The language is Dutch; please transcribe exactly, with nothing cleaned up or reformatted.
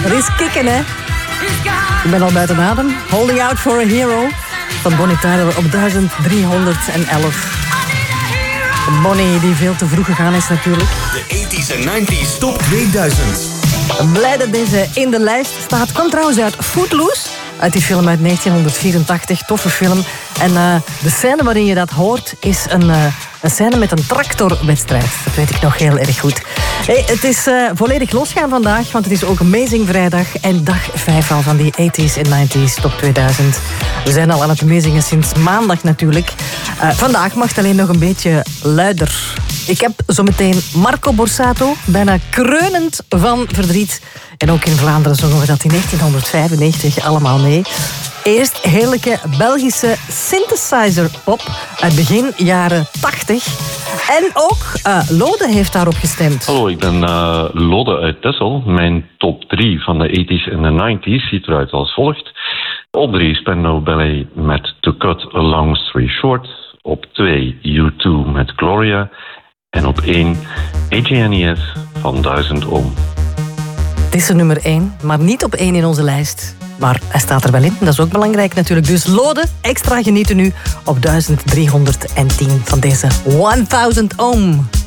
Dat is kicken, hè? Ik ben al buiten adem. Holding Out for a Hero van Bonnie Tyler op duizend driehonderdelf. Bonnie die veel te vroeg gegaan is natuurlijk. De tachtiger en negentiger Top tweeduizend. Blij dat deze in de lijst staat. Komt trouwens uit Footloose. Uit die film uit negentienhonderdvierentachtig. Toffe film. En uh, de scène waarin je dat hoort is een, uh, een scène met een tractorwedstrijd. Dat weet ik nog heel erg goed. Hey, het is uh, volledig losgaan vandaag, want het is ook Amazing Vrijdag en dag vijf al van die tachtiger en negentiger Top tweeduizend. We zijn al aan het amazingen sinds maandag natuurlijk. Uh, vandaag mag het alleen nog een beetje luider. Ik heb zometeen Marco Borsato, bijna kreunend van verdriet. En ook in Vlaanderen zongen we dat in negentienhonderdvijfennegentig allemaal mee. Eerst heerlijke Belgische synthesizer-pop uit begin jaren tachtig. En ook uh, Lode heeft daarop gestemd. Hallo, ik ben uh, Lode uit Texel. Mijn top drie van de tachtiger en de negentiger ziet eruit als volgt. Op drie Spandau Ballet met To Cut a Long Story Short. Op twee U twee met Gloria. En op één A J N E S van duizend Ohm. Het is er nummer één, maar niet op één in onze lijst. Maar hij staat er wel in, dat is ook belangrijk natuurlijk. Dus Lode, extra genieten nu op duizend driehonderdtien van deze honderd Ohm.